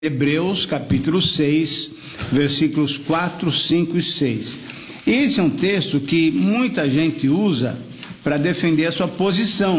Hebreus capítulo 6, versículos 4, 5 e 6. Esse é um texto que muita gente usa para defender a sua posição.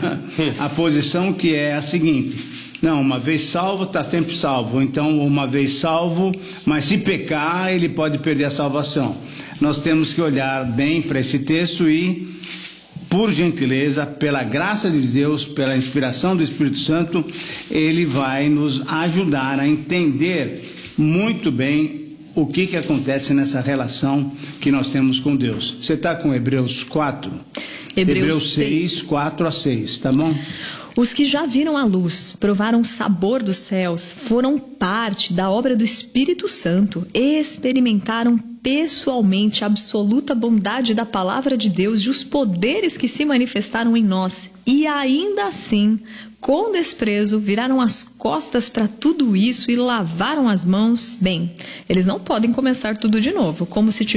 A posição que é a seguinte: não, uma vez salvo, está sempre salvo. Então, uma vez salvo, mas se pecar, ele pode perder a salvação. Nós temos que olhar bem para esse texto e, por gentileza, pela graça de Deus, pela inspiração do Espírito Santo, ele vai nos ajudar a entender muito bem o que acontece nessa relação que nós temos com Deus. Você está com Hebreus 4? Hebreus 6, 4 a 6, tá bom? Os que já viram a luz, provaram o sabor dos céus, foram parte da obra do Espírito Santo, experimentaram pessoalmente a absoluta bondade da palavra de Deus e os poderes que se manifestaram em nós, e ainda assim, com desprezo, viraram as costas para tudo isso e lavaram as mãos. Bem, eles não podem começar tudo de novo, como se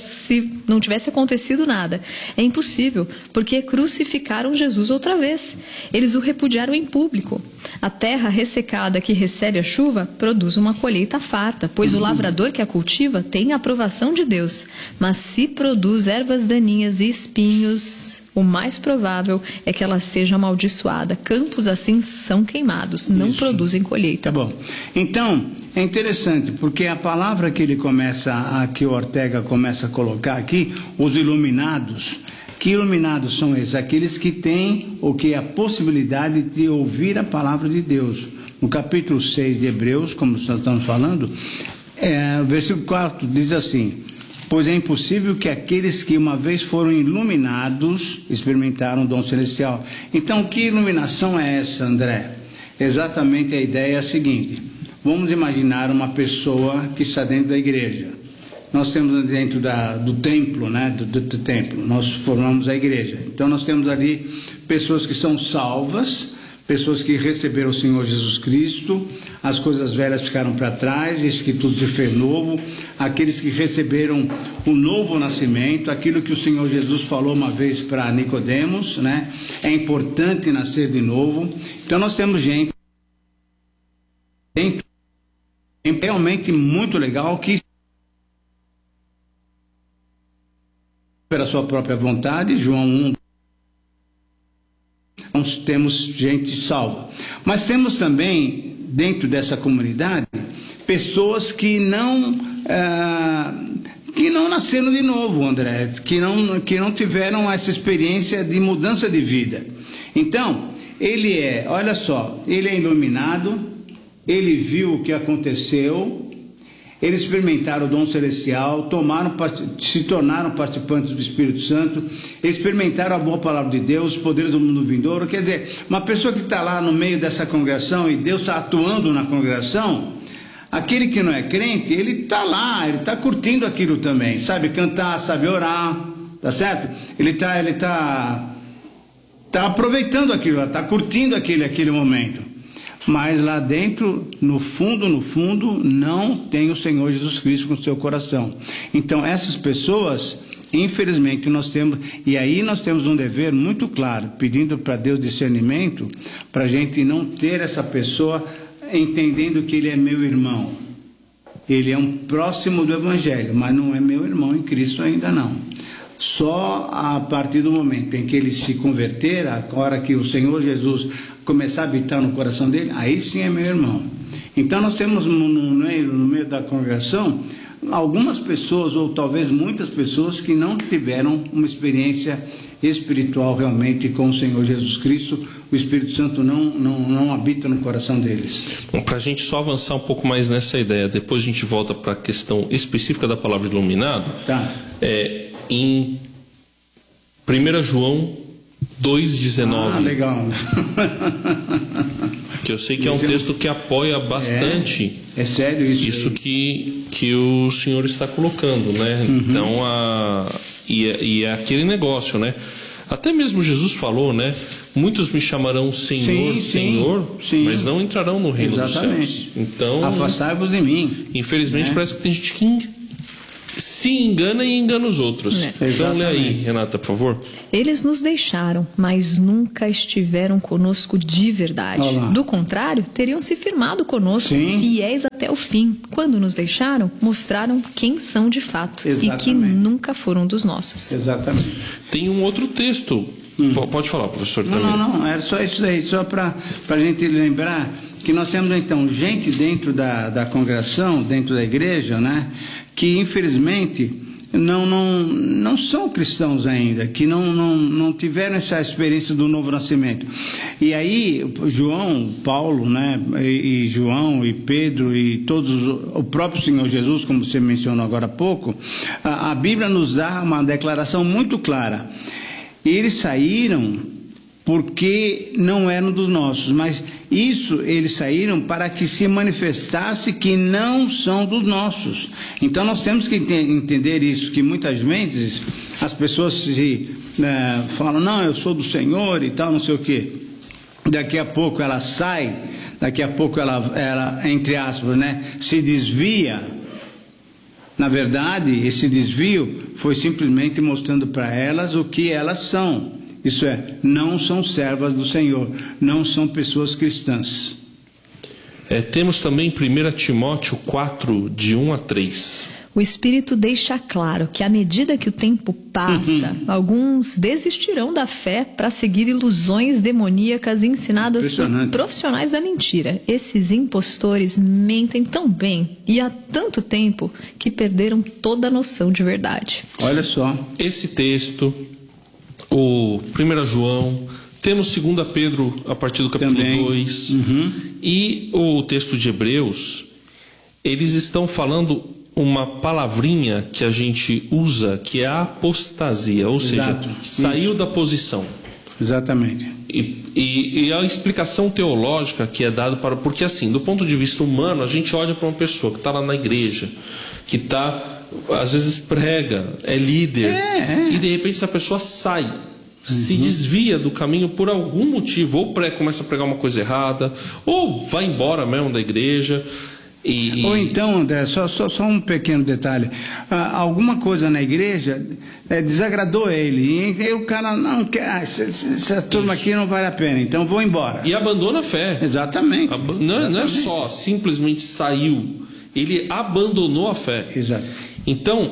não tivesse acontecido nada. É impossível, porque crucificaram Jesus outra vez. Eles o repudiaram em público. A terra ressecada que recebe a chuva produz uma colheita farta, pois o lavrador que a cultiva tem a aprovação de Deus. Mas se produz ervas daninhas e espinhos, o mais provável é que ela seja amaldiçoada. Campos assim são queimados, não produzem colheita. Tá bom. Então, é interessante, porque a palavra que que o Ortega começa a colocar aqui, os iluminados. Que iluminados são esses? Aqueles que têm ou que a possibilidade de ouvir a palavra de Deus. No capítulo 6 de Hebreus, como nós estamos falando, o versículo 4 diz assim: pois é impossível que aqueles que uma vez foram iluminados experimentaram o dom celestial. Então, que iluminação é essa, André? Exatamente a ideia é a seguinte: vamos imaginar uma pessoa que está dentro da igreja. Nós temos dentro do templo, né? Do templo, nós formamos a igreja. Então, nós temos ali pessoas que são salvas, pessoas que receberam o Senhor Jesus Cristo, as coisas velhas ficaram para trás, diz que tudo se fez novo. Aqueles que receberam o novo nascimento, aquilo que o Senhor Jesus falou uma vez para Nicodemos, né? É importante nascer de novo. Então nós temos gente realmente muito legal que, pela sua própria vontade, João 1, nós temos gente salva. Mas temos também, dentro dessa comunidade, pessoas que não nasceram de novo, André, que não tiveram essa experiência de mudança de vida. Então, olha só, ele é iluminado, ele viu o que aconteceu, eles experimentaram o dom celestial, se tornaram participantes do Espírito Santo, experimentaram a boa palavra de Deus, os poderes do mundo vindouro. Quer dizer, uma pessoa que está lá no meio dessa congregação e Deus está atuando na congregação, aquele que não é crente, ele está lá, ele está curtindo aquilo também, sabe cantar, sabe orar, tá certo? Ele está aproveitando aquilo, está curtindo aquele momento. Mas lá dentro, no fundo, não tem o Senhor Jesus Cristo com o seu coração. Então, essas pessoas, infelizmente, nós temos um dever muito claro, pedindo para Deus discernimento, para a gente não ter essa pessoa entendendo que ele é meu irmão. Ele é um próximo do Evangelho, mas não é meu irmão em Cristo ainda não. Só a partir do momento em que ele se converter, a hora que o Senhor Jesus começar a habitar no coração dele, aí sim é meu irmão. Então nós temos no meio da congregação algumas pessoas, ou talvez muitas pessoas, que não tiveram uma experiência espiritual realmente com o Senhor Jesus Cristo. O Espírito Santo não habita no coração deles. Bom, para a gente só avançar um pouco mais nessa ideia, depois a gente volta para a questão específica da palavra iluminado. Tá. Em 1 João 2,19. Ah, legal. Que eu sei que é um texto que apoia bastante. É sério isso? Isso que o senhor está colocando, né? Uhum. Então, e é aquele negócio, né? Até mesmo Jesus falou, né? Muitos me chamarão Senhor, Senhor, mas não entrarão no reino dos céus. Então, afastai-vos de mim. Infelizmente, parece que tem gente se engana e engana os outros. Então lê aí, Renata, por favor. Eles nos deixaram, mas nunca estiveram conosco de verdade. Do contrário, teriam se firmado conosco, fiéis até o fim. Quando nos deixaram, mostraram quem são de fato e que nunca foram dos nossos. Exatamente. Tem um outro texto. Pode falar, professor. Não, era só isso daí, só para a gente lembrar que nós temos então gente dentro da congregação, dentro da igreja, né, que infelizmente não são cristãos ainda, que não tiveram essa experiência do novo nascimento. E aí João, Paulo, né, e João e Pedro e todos, o próprio Senhor Jesus, como você mencionou agora há pouco, a Bíblia nos dá uma declaração muito clara. Eles saíram porque não eram dos nossos, mas eles saíram para que se manifestasse que não são dos nossos. Então nós temos que entender isso, que muitas vezes as pessoas falam, não, eu sou do Senhor e tal, não sei o quê. Daqui a pouco ela sai, daqui a pouco ela entre aspas, né, se desvia. Na verdade, esse desvio foi simplesmente mostrando para elas o que elas são. Isso é, não são servas do Senhor, não são pessoas cristãs. Temos também 1 Timóteo 4, de 1 a 3. O Espírito deixa claro que à medida que o tempo passa, alguns desistirão da fé para seguir ilusões demoníacas ensinadas por profissionais da mentira. Esses impostores mentem tão bem e há tanto tempo que perderam toda a noção de verdade. Olha só. Esse texto, o 1 João, temos 2 Pedro a partir do capítulo 2, e o texto de Hebreus, eles estão falando uma palavrinha que a gente usa, que é a apostasia, ou seja, saiu da posição. Exatamente. E a explicação teológica que é dada para... Porque assim, do ponto de vista humano, a gente olha para uma pessoa que está lá na igreja, que está, às vezes prega, é líder, e de repente essa pessoa sai, se desvia do caminho por algum motivo, ou começa a pregar uma coisa errada, ou vai embora mesmo da igreja... Ou então, André, só um pequeno detalhe, alguma coisa na igreja desagradou ele, e o cara não quer, essa turma aqui não vale a pena, então vou embora. E abandona a fé. Exatamente. Não é só simplesmente saiu, ele abandonou a fé. Exato. Então,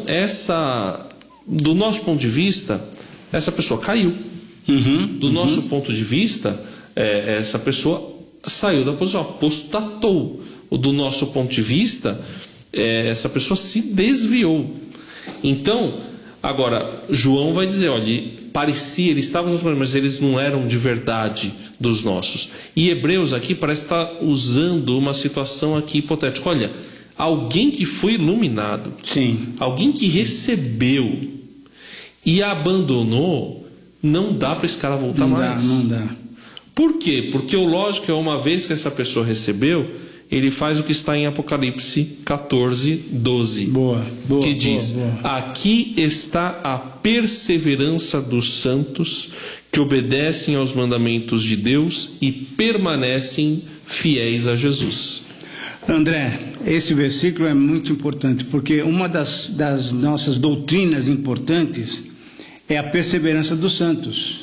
do nosso ponto de vista, essa pessoa caiu. Do nosso ponto de vista, essa pessoa saiu da posição, apostatou. Do nosso ponto de vista, essa pessoa se desviou. Então, agora, João vai dizer, olha, eles estavam juntos, mas eles não eram de verdade dos nossos. E Hebreus aqui parece estar usando uma situação aqui hipotética. Olha, alguém que foi iluminado, alguém que recebeu e abandonou, não dá para esse cara voltar mais. Não dá. Por quê? Porque o lógico é, uma vez que essa pessoa recebeu, ele faz o que está em Apocalipse 14, 12. Que diz, aqui está a perseverança dos santos que obedecem aos mandamentos de Deus e permanecem fiéis a Jesus. André, esse versículo é muito importante, porque uma das nossas doutrinas importantes é a perseverança dos santos.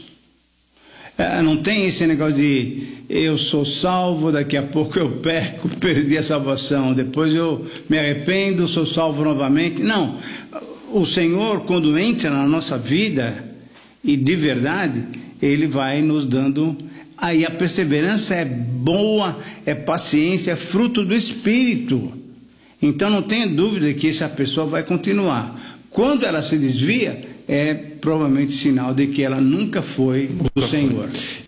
Não tem esse negócio de eu sou salvo, daqui a pouco eu peco, perdi a salvação, depois eu me arrependo, sou salvo novamente. Não, o Senhor, quando entra na nossa vida, e de verdade, Ele vai nos dando... Aí a perseverança é boa, é paciência, é fruto do Espírito. Então não tenha dúvida que essa pessoa vai continuar. Quando ela se desvia, é provavelmente sinal de que ela nunca foi do Senhor.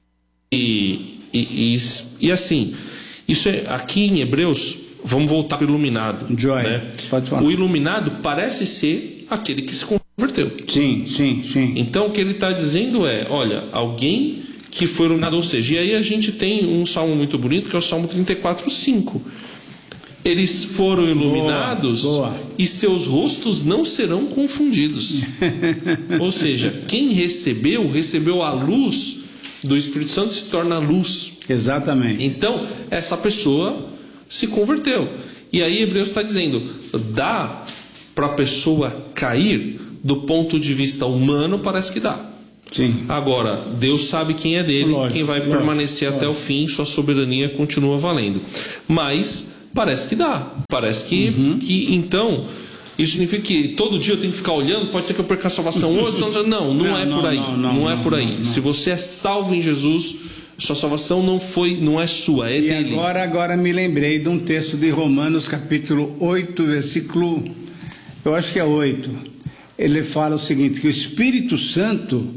E assim, isso é aqui em Hebreus, vamos voltar para o iluminado. Né? Pode falar. O iluminado parece ser aquele que se converteu. Sim. Então o que ele está dizendo é, olha, alguém que foi iluminado, ou seja, e aí a gente tem um salmo muito bonito, que é o Salmo 34, 5. Eles foram iluminados e seus rostos não serão confundidos. Ou seja, quem recebeu a luz do Espírito Santo, se torna luz. Exatamente. Então, essa pessoa se converteu. E aí Hebreus está dizendo, dá para a pessoa cair, do ponto de vista humano, parece que dá. Sim. Agora, Deus sabe quem é dele, quem vai permanecer até o fim, sua soberania continua valendo. Mas parece que dá. Parece que então, isso significa que todo dia eu tenho que ficar olhando, pode ser que eu perca a salvação hoje. Então, não é por aí. Não é por aí. Se você é salvo em Jesus, sua salvação não é sua, é dele. E agora me lembrei de um texto de Romanos, capítulo 8, versículo, eu acho que é 8. Ele fala o seguinte, que o Espírito Santo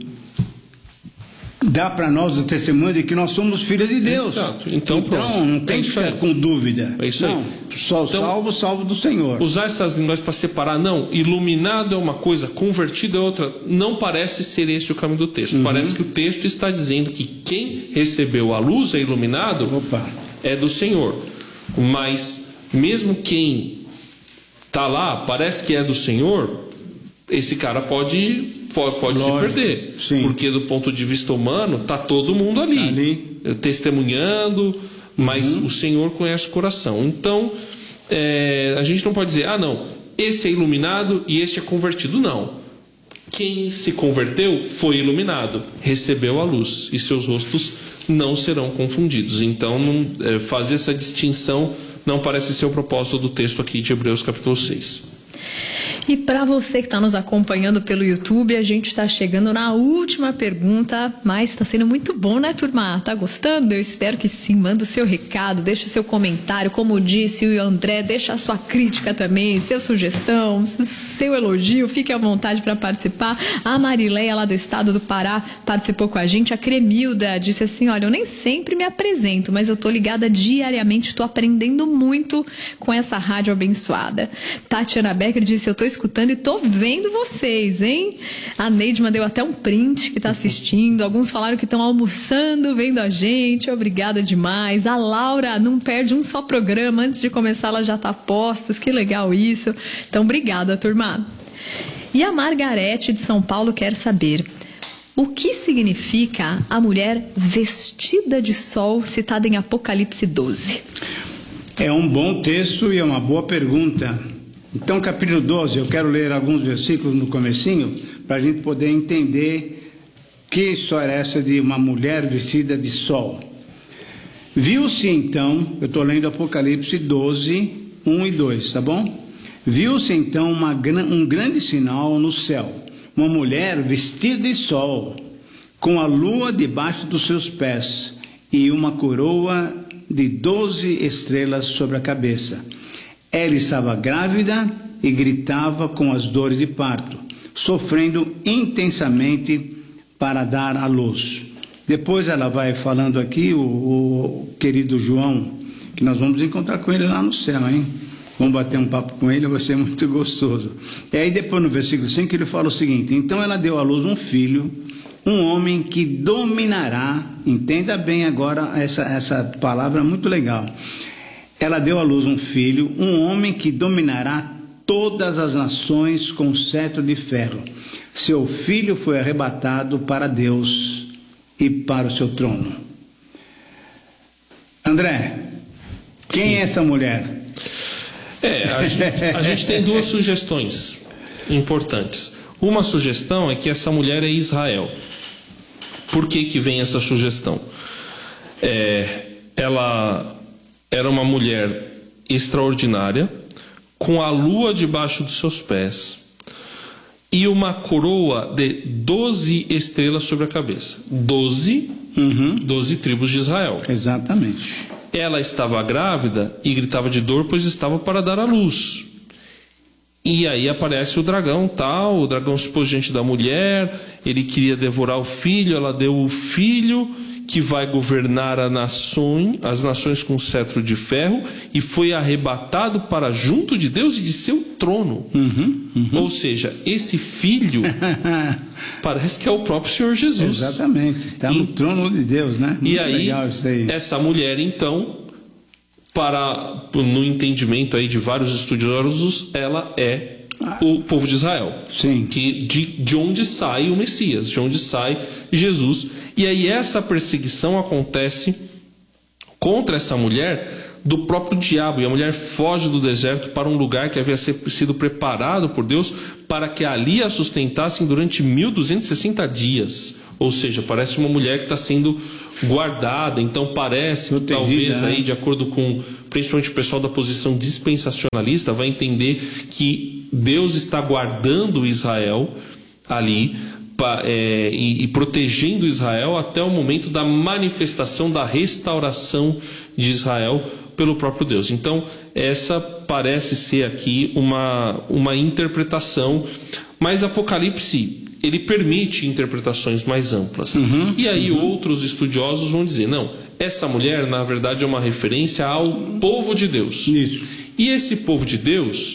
dá para nós o testemunho de que nós somos filhos de Deus. Exato. Então não tem que ficar com dúvida. É isso aí. Só então, salvo do Senhor. Usar essas linguagens para separar, iluminado é uma coisa, convertido é outra, não parece ser esse o caminho do texto. Parece que o texto está dizendo que quem recebeu a luz, é iluminado, é do Senhor. Mas mesmo quem está lá, parece que é do Senhor, esse cara pode se perder. Sim. Porque do ponto de vista humano, está todo mundo ali. Testemunhando, mas o Senhor conhece o coração. Então, a gente não pode dizer, esse é iluminado e este é convertido. Não. Quem se converteu foi iluminado, recebeu a luz, e seus rostos não serão confundidos. Então, fazer essa distinção não parece ser o propósito do texto aqui de Hebreus capítulo 6. E para você que está nos acompanhando pelo YouTube, a gente está chegando na última pergunta, mas está sendo muito bom, né, turma? Tá gostando? Eu espero que sim. Manda o seu recado, deixa o seu comentário, como disse o André, deixa a sua crítica também, sua sugestão, seu elogio, fique à vontade para participar. A Marileia, lá do estado do Pará, participou com a gente. A Cremilda disse assim, olha, eu nem sempre me apresento, mas eu tô ligada diariamente, tô aprendendo muito com essa rádio abençoada. Tatiana Becker disse, eu tô escutando e tô vendo vocês, hein? A Neidma deu até um print que tá assistindo. Alguns falaram que estão almoçando, vendo a gente. Obrigada demais. A Laura não perde um só programa. Antes de começar, ela já tá postas. Que legal isso. Então, obrigada, turma. E a Margarete de São Paulo quer saber o que significa a mulher vestida de sol citada em Apocalipse 12. É um bom texto e é uma boa pergunta. Então, capítulo 12, eu quero ler alguns versículos no comecinho, para a gente poder entender que história é essa de uma mulher vestida de sol. Viu-se então, eu estou lendo Apocalipse 12, 1 e 2, tá bom? Viu-se então um grande sinal no céu, uma mulher vestida de sol, com a lua debaixo dos seus pés, e uma coroa de 12 estrelas sobre a cabeça. Ela estava grávida e gritava com as dores de parto, sofrendo intensamente para dar à luz. Depois ela vai falando aqui, o querido João, que nós vamos encontrar com ele lá no céu, hein? Vamos bater um papo com ele, vai ser muito gostoso. E aí depois no versículo 5 ele fala o seguinte, então ela deu à luz um filho, um homem que dominará, entenda bem agora essa palavra muito legal. Ela deu à luz um filho, um homem que dominará todas as nações com cetro de ferro. Seu filho foi arrebatado para Deus e para o seu trono. André, quem é essa mulher? A gente tem duas sugestões importantes. Uma sugestão é que essa mulher é Israel. Por que vem essa sugestão? Ela era uma mulher extraordinária, com a lua debaixo dos seus pés e uma coroa de 12 estrelas sobre a cabeça. 12 tribos de Israel. Exatamente. Ela estava grávida e gritava de dor, pois estava para dar à luz. E aí aparece o dragão, o dragão se pôs diante da mulher, ele queria devorar o filho, ela deu o filho, que vai governar as nações com cetro de ferro, e foi arrebatado para junto de Deus e de seu trono. Ou seja, esse filho parece que é o próprio Senhor Jesus. Exatamente, está no trono de Deus, né? Muito legal isso aí. Essa mulher então, no entendimento aí de vários estudiosos, ela é o povo de Israel. Sim. De onde sai o Messias, de onde sai Jesus. E aí essa perseguição acontece contra essa mulher do próprio diabo. E a mulher foge do deserto para um lugar que havia sido preparado por Deus para que ali a sustentassem durante 1260 dias. Ou seja, parece uma mulher que está sendo guardada. Então parece que talvez aí, de acordo com principalmente o pessoal da posição dispensacionalista, vai entender que Deus está guardando Israel ali e protegendo Israel até o momento da manifestação da restauração de Israel pelo próprio Deus. Então essa parece ser aqui uma interpretação, mas Apocalipse ele permite interpretações mais amplas. E aí outros estudiosos vão dizer, não, essa mulher na verdade é uma referência ao povo de Deus. Isso. E esse povo de Deus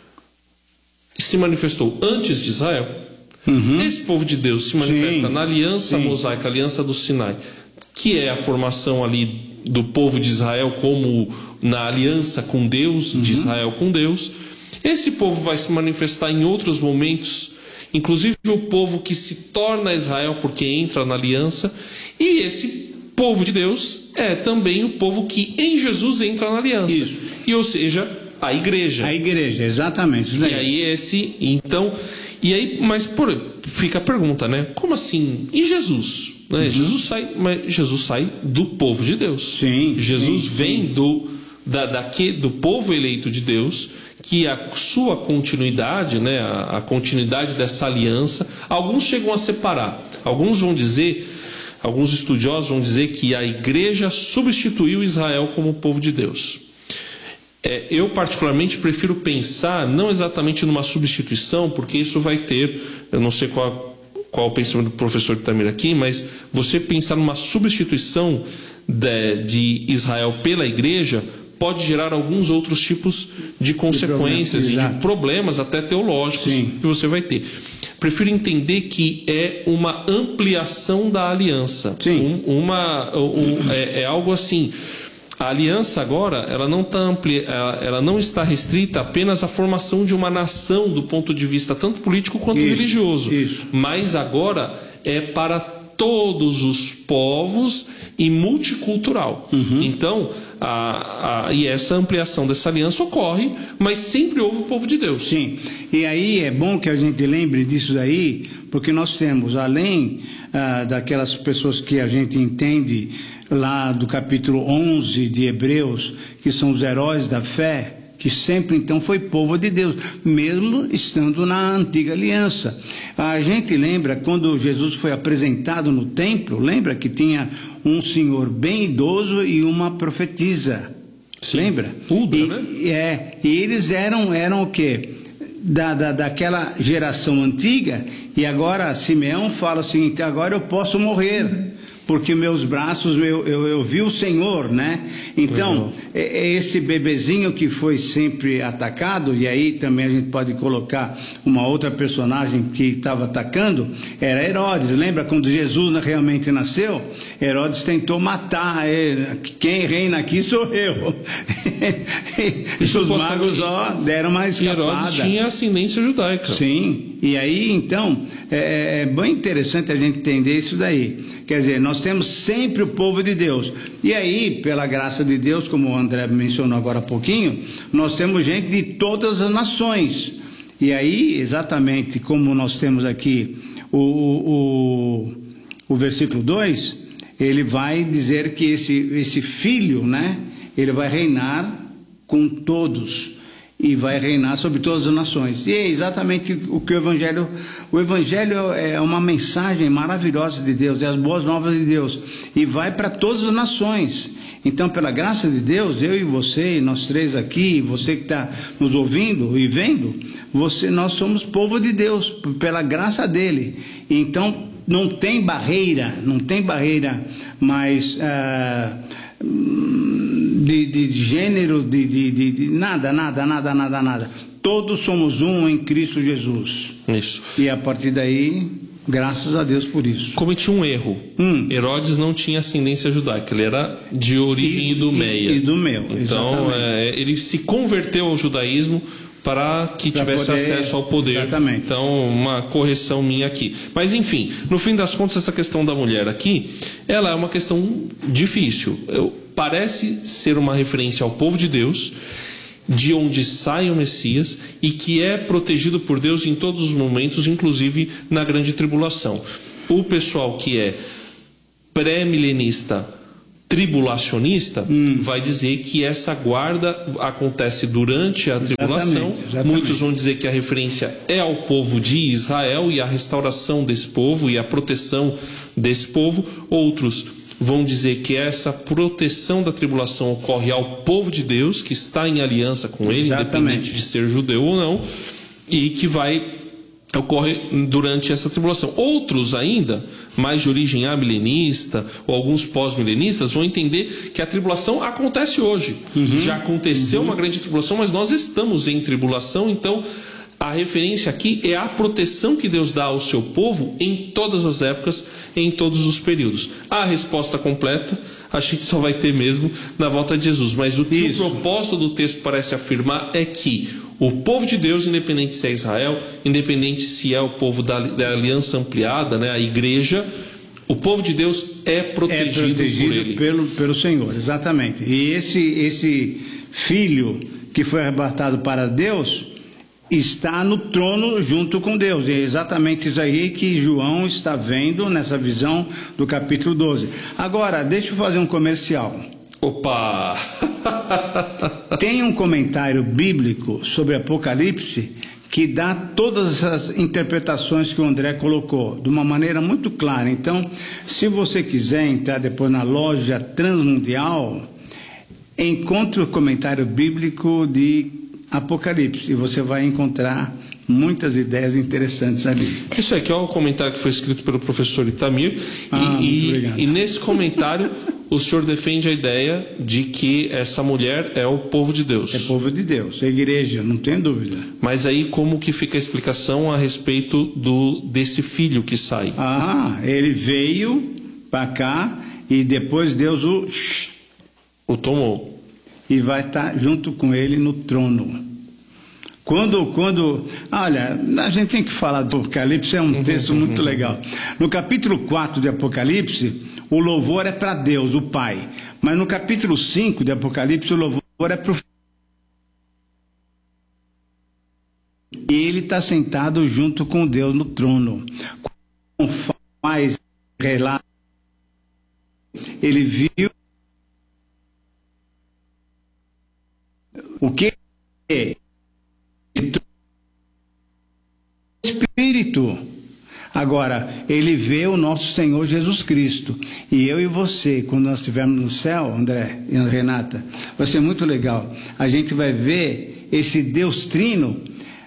se manifestou antes de Israel. Esse povo de Deus se manifesta na aliança mosaica, a aliança do Sinai, que é a formação ali do povo de Israel como na aliança com Deus, de Israel com Deus. Esse povo vai se manifestar em outros momentos, inclusive o povo que se torna Israel porque entra na aliança, e esse povo de Deus é também o povo que em Jesus entra na aliança. Isso. E ou seja, a igreja. A igreja, exatamente. Isso daí. E aí mas fica a pergunta, né? Como assim? E Jesus? Né? Jesus sai do povo de Deus. Sim. Jesus vem do povo eleito de Deus, que a sua continuidade, né, a continuidade dessa aliança, alguns chegam a separar. Alguns estudiosos vão dizer que a igreja substituiu Israel como povo de Deus. Eu particularmente prefiro pensar não exatamente numa substituição, porque isso vai ter, eu não sei qual o pensamento do professor Itamir aqui, mas você pensar numa substituição de Israel pela igreja pode gerar alguns outros tipos de consequências e de problemas até teológicos que você vai ter. Prefiro entender que é uma ampliação da aliança. É algo assim. A aliança agora ela não está restrita apenas à formação de uma nação do ponto de vista tanto político quanto religioso. Mas agora é para todos os povos e multicultural. Então, e essa ampliação dessa aliança ocorre, mas sempre houve o povo de Deus. Sim, e aí é bom que a gente lembre disso daí, porque nós temos, além daquelas pessoas que a gente entende lá do capítulo 11 de Hebreus, que são os heróis da fé, que sempre então foi povo de Deus, mesmo estando na antiga aliança. A gente lembra quando Jesus foi apresentado no templo, lembra que tinha um senhor bem idoso e uma profetisa. Sim. Lembra? Tudo, né? E eles eram o quê? Daquela geração antiga, e agora Simeão fala o seguinte: agora eu posso morrer, porque meus braços, eu vi o Senhor, né? Então, esse bebezinho que foi sempre atacado, e aí também a gente pode colocar uma outra personagem que estava atacando, era Herodes. Lembra quando Jesus realmente nasceu? Herodes tentou matar ele. Quem reina aqui sou eu. E os magos deram uma escapada. Herodes tinha ascendência judaica. Sim, e aí então é bem interessante a gente entender isso daí. Quer dizer, nós temos sempre o povo de Deus. E aí, pela graça de Deus, como o André mencionou agora há pouquinho, nós temos gente de todas as nações. E aí, exatamente como nós temos aqui o versículo 2, ele vai dizer que esse filho, né, ele vai reinar com todos. E vai reinar sobre todas as nações. E é exatamente o que o Evangelho é uma mensagem maravilhosa de Deus, é as boas novas de Deus, e vai para todas as nações. Então, pela graça de Deus, eu e você, nós três aqui, você que está nos ouvindo e vendo, nós somos povo de Deus, pela graça dele. Então, não tem barreira mais... De gênero, de nada. Todos somos um em Cristo Jesus. Isso. E a partir daí, graças a Deus por isso. Cometi um erro. Herodes não tinha ascendência judaica, ele era de origem idumeia. Então, ele se converteu ao judaísmo para que tivesse acesso ao poder. Exatamente. Então, uma correção minha aqui. Mas, enfim, no fim das contas, essa questão da mulher aqui, ela é uma questão difícil. parece ser uma referência ao povo de Deus, de onde sai o Messias e que é protegido por Deus em todos os momentos, inclusive na grande tribulação. O pessoal que é pré-milenista, tribulacionista, vai dizer que essa guarda acontece durante a tribulação. Exatamente. Muitos vão dizer que a referência é ao povo de Israel e a restauração desse povo e a proteção desse povo. Outros vão dizer que essa proteção da tribulação ocorre ao povo de Deus, que está em aliança com ele, independente de ser judeu ou não, e que ocorre durante essa tribulação. Outros ainda, mais de origem amilenista, ou alguns pós-milenistas, vão entender que a tribulação acontece hoje. Já aconteceu uma grande tribulação, mas nós estamos em tribulação, então a referência aqui é a proteção que Deus dá ao seu povo em todas as épocas, em todos os períodos. A resposta completa a gente só vai ter mesmo na volta de Jesus. Mas o que o propósito do texto parece afirmar é que o povo de Deus, independente se é Israel, independente se é o povo da aliança ampliada, né, a igreja, o povo de Deus é protegido por ele. Pelo Senhor, exatamente. E esse filho que foi arrebatado para Deus está no trono junto com Deus. E é exatamente isso aí que João está vendo nessa visão do capítulo 12. Agora, deixa eu fazer um comercial. Opa! Tem um comentário bíblico sobre Apocalipse que dá todas essas interpretações que o André colocou, de uma maneira muito clara. Então, se você quiser entrar depois na loja Transmundial, encontre o comentário bíblico de Apocalipse, e você vai encontrar muitas ideias interessantes ali. Isso aqui é o comentário que foi escrito pelo professor Itamir, e nesse comentário o senhor defende a ideia de que essa mulher é o povo de Deus. É povo de Deus, é igreja, não tem dúvida. Mas aí como que fica a explicação a respeito desse filho que sai? Ele veio para cá e depois Deus o tomou. E vai estar junto com ele no trono. Olha, a gente tem que falar do Apocalipse, é um texto muito legal. No capítulo 4 de Apocalipse, o louvor é para Deus, o Pai. Mas no capítulo 5 de Apocalipse, o louvor é para o Filho. E ele está sentado junto com Deus no trono. Quando faz relato, ele viu o que é Espírito. Agora, ele vê o nosso Senhor Jesus Cristo. E eu e você, quando nós estivermos no céu, André e Renata, vai ser muito legal. A gente vai ver esse Deus Trino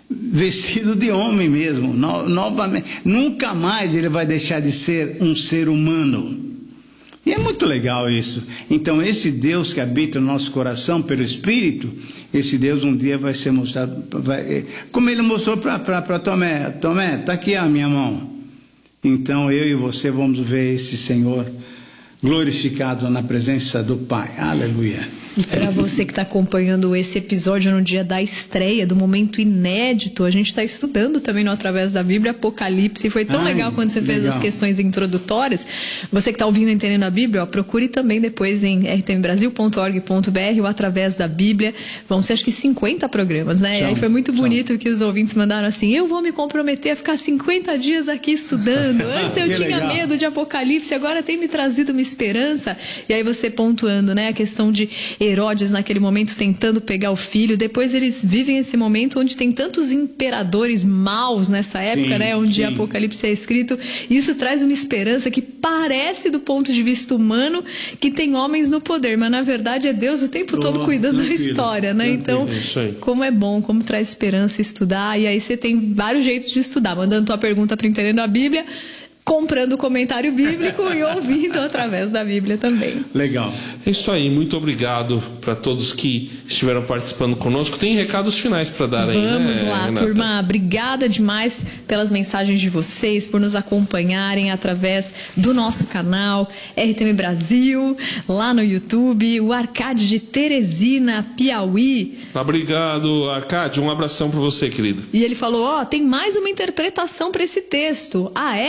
vestido de homem mesmo, novamente. Nunca mais ele vai deixar de ser um ser humano. E é muito legal isso. Então, esse Deus que habita no nosso coração pelo Espírito, esse Deus um dia vai ser mostrado, como ele mostrou para Tomé. Tomé, está aqui a minha mão. Então, eu e você vamos ver esse Senhor glorificado na presença do Pai. Aleluia. E para você que está acompanhando esse episódio no dia da estreia, do momento inédito, a gente está estudando também no Através da Bíblia, Apocalipse. Foi tão legal quando você fez as questões introdutórias. Você que está ouvindo Entendendo a Bíblia, procure também depois em rtmbrasil.org.br ou Através da Bíblia. Vão ser acho que 50 programas, né? E aí foi muito bonito que os ouvintes mandaram assim: eu vou me comprometer a ficar 50 dias aqui estudando. Antes eu tinha medo de Apocalipse, agora tem me trazido uma esperança. E aí você pontuando, né, a questão de Herodes naquele momento tentando pegar o filho. Depois eles vivem esse momento onde tem tantos imperadores maus nessa época, né, onde Apocalipse é escrito. Isso traz uma esperança que parece, do ponto de vista humano, que tem homens no poder, mas na verdade é Deus o tempo todo cuidando da história, né? Então, como é bom, como traz esperança estudar. E aí você tem vários jeitos de estudar, mandando tua pergunta para Entendendo a Bíblia, comprando o comentário bíblico e ouvindo Através da Bíblia também. Legal. É isso aí, muito obrigado para todos que estiveram participando conosco. Tem recados finais para dar aí, né, Vamos lá, Renata? turma. Obrigada demais pelas mensagens de vocês, por nos acompanharem através do nosso canal RTM Brasil, lá no YouTube, o Arcade de Teresina, Piauí. Obrigado, Arcade. Um abração para você, querido. E ele falou, tem mais uma interpretação para esse texto. Ah, é? Manda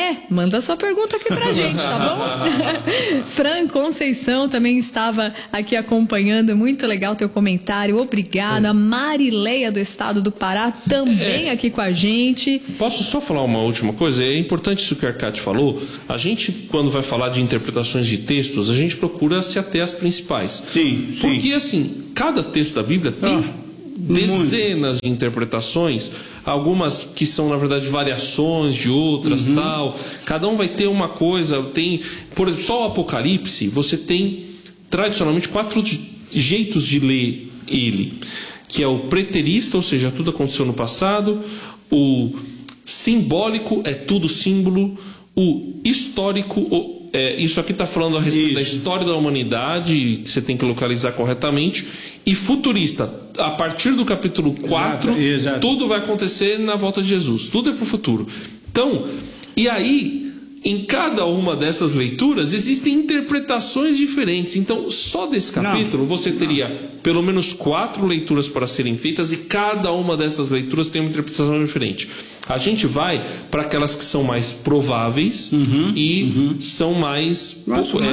manda sua pergunta aqui pra gente, tá bom? Fran Conceição também estava aqui acompanhando, muito legal teu comentário, obrigada. Marileia do estado do Pará também aqui com a gente. Posso só falar uma última coisa? É importante isso que a Arcade falou. A gente, quando vai falar de interpretações de textos, a gente procura se ater às principais. Sim. Porque, assim, cada texto da Bíblia tem dezenas de interpretações, algumas que são, na verdade, variações de outras, tal. Cada um vai ter uma coisa, tem... Por exemplo, só o Apocalipse, você tem, tradicionalmente, 4 jeitos de ler ele. Que é o preterista, ou seja, tudo aconteceu no passado. O simbólico, é tudo símbolo. O histórico, isso aqui está falando a respeito da história da humanidade, você tem que localizar corretamente. E futurista, a partir do capítulo 4, tudo vai acontecer na volta de Jesus, tudo é para o futuro. Então, e aí, em cada uma dessas leituras, existem interpretações diferentes. Então, só desse capítulo, você teria pelo menos 4 leituras para serem feitas, e cada uma dessas leituras tem uma interpretação diferente. A gente vai para aquelas que são mais prováveis e são mais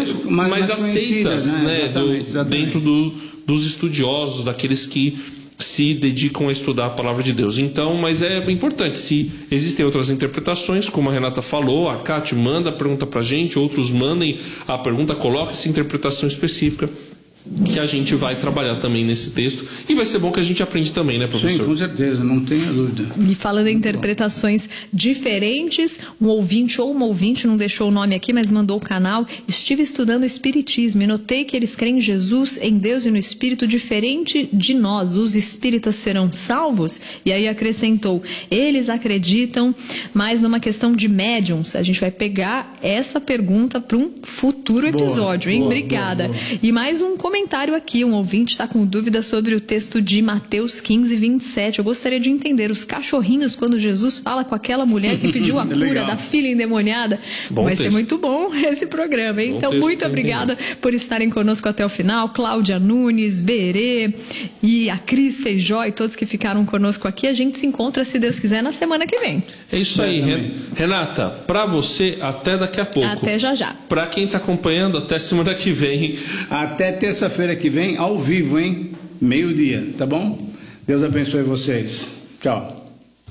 aceitas, né, exatamente. dentro dos estudiosos, daqueles que se dedicam a estudar a palavra de Deus. Então, mas é importante, se existem outras interpretações, como a Renata falou, a Arcade manda a pergunta para a gente, outros mandem a pergunta, coloque essa interpretação específica, que a gente vai trabalhar também nesse texto, e vai ser bom que a gente aprende também, né, professor? Sim, com certeza, não tenha dúvida. E falando em interpretações diferentes, um ouvinte ou uma ouvinte, não deixou o nome aqui, mas mandou o canal: estive estudando o Espiritismo e notei que eles creem em Jesus, em Deus e no Espírito diferente de nós. Os espíritas serão salvos? E aí acrescentou: eles acreditam mais numa questão de médiums. A gente vai pegar essa pergunta para um futuro episódio, hein? Obrigada. Boa. E mais um comentário aqui, um ouvinte está com dúvida sobre o texto de Mateus 15, 27. Eu gostaria de entender os cachorrinhos quando Jesus fala com aquela mulher que pediu a cura da filha endemoniada. Vai ser muito bom esse programa, hein? Então, muito obrigada por estarem conosco até o final. Cláudia Nunes, Berê e a Cris Feijó e todos que ficaram conosco aqui. A gente se encontra, se Deus quiser, na semana que vem. É isso aí, Renata. Para você, até daqui a pouco. Até já. Para quem está acompanhando, até semana que vem. Até terça-feira que vem, ao vivo, hein? Meio-dia, tá bom? Deus abençoe vocês. Tchau.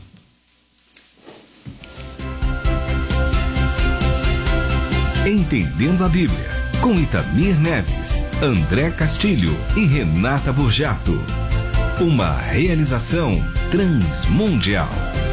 Entendendo a Bíblia, com Itamir Neves, André Castilho e Renata Burjato. Uma realização Transmundial.